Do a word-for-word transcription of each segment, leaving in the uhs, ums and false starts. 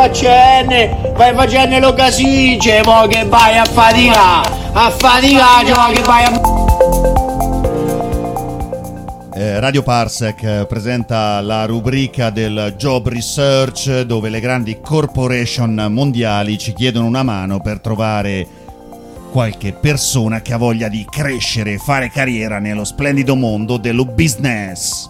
A C N, vai facendo lo casice, mo che vai a faticare, a faticare, mo che vai a... Eh, Radio Parsec presenta la rubrica del Job Research, dove le grandi corporation mondiali ci chiedono una mano per trovare qualche persona che ha voglia di crescere e fare carriera nello splendido mondo dello business.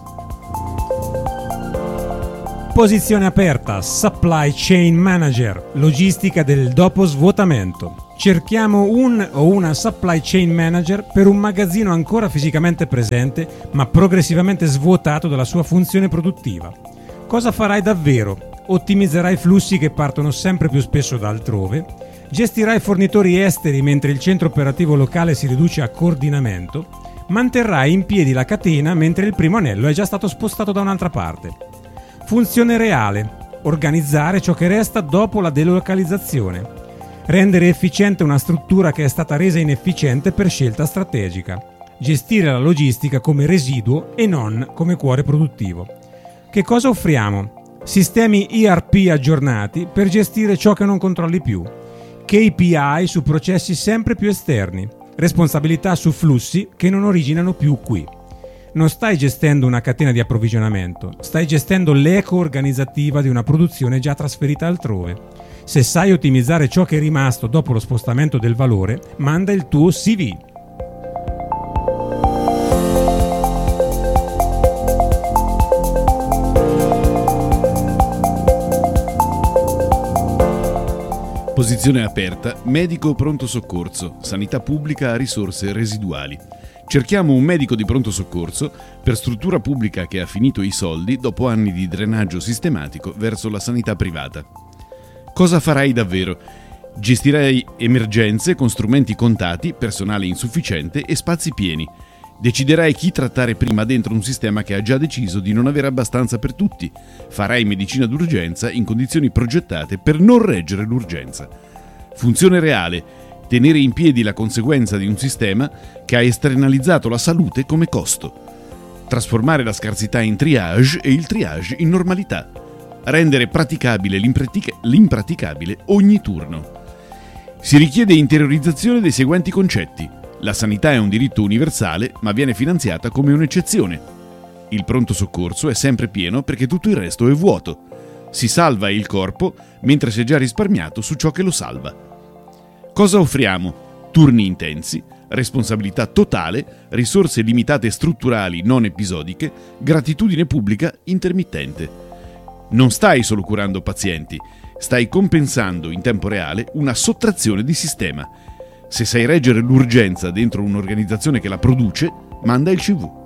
Posizione aperta, Supply Chain Manager, logistica del dopo svuotamento. Cerchiamo un o una Supply Chain Manager per un magazzino ancora fisicamente presente, ma progressivamente svuotato dalla sua funzione produttiva. Cosa farai davvero? Ottimizzerai flussi che partono sempre più spesso da altrove, gestirai fornitori esteri mentre il centro operativo locale si riduce a coordinamento, manterrai in piedi la catena mentre il primo anello è già stato spostato da un'altra parte. Funzione reale: organizzare ciò che resta dopo la delocalizzazione. Rendere efficiente una struttura che è stata resa inefficiente per scelta strategica. Gestire la logistica come residuo e non come cuore produttivo. Che cosa offriamo? Sistemi E R P aggiornati per gestire ciò che non controlli più. K P I su processi sempre più esterni. Responsabilità su flussi che non originano più qui. Non stai gestendo una catena di approvvigionamento, stai gestendo l'eco organizzativa di una produzione già trasferita altrove. Se sai ottimizzare ciò che è rimasto dopo lo spostamento del valore, manda il tuo C V. Posizione aperta, medico pronto soccorso, sanità pubblica a risorse residuali. Cerchiamo un medico di pronto soccorso per struttura pubblica che ha finito i soldi dopo anni di drenaggio sistematico verso la sanità privata. Cosa farai davvero? Gestirai emergenze con strumenti contati, personale insufficiente e spazi pieni. Deciderai chi trattare prima dentro un sistema che ha già deciso di non avere abbastanza per tutti. Farai medicina d'urgenza in condizioni progettate per non reggere l'urgenza. Funzione reale: tenere in piedi la conseguenza di un sistema che ha esternalizzato la salute come costo. Trasformare la scarsità in triage e il triage in normalità. Rendere praticabile l'impratica- l'impraticabile ogni turno. Si richiede interiorizzazione dei seguenti concetti. La sanità è un diritto universale, ma viene finanziata come un'eccezione. Il pronto soccorso è sempre pieno perché tutto il resto è vuoto. Si salva il corpo mentre si è già risparmiato su ciò che lo salva. Cosa offriamo? Turni intensi, responsabilità totale, risorse limitate strutturali non episodiche, gratitudine pubblica intermittente. Non stai solo curando pazienti, stai compensando in tempo reale una sottrazione di sistema. Se sai reggere l'urgenza dentro un'organizzazione che la produce, manda il C V.